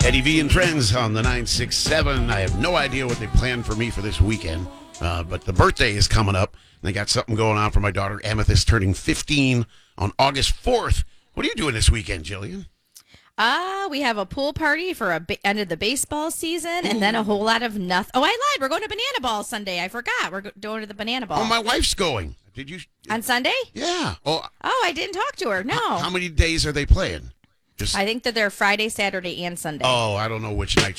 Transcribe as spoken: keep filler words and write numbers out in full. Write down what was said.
Eddie V and friends on the nine six seven. I have no idea what they planned for me for this weekend, uh, but the birthday is coming up. They got something going on for my daughter Amethyst turning fifteen on August fourth. What are you doing this weekend, Jillian? Uh, we have a pool party for a ba- end of the baseball season, and then a whole lot of nothing. Oh, I lied. We're going to Banana Ball Sunday. I forgot. We're go- going to the Banana Ball. Oh, my wife's going. Did you? On Sunday? Yeah. Oh, Oh, I didn't talk to her. No. how many days are they playing? Just. I think that they're Friday, Saturday, and Sunday. Oh, I don't know which night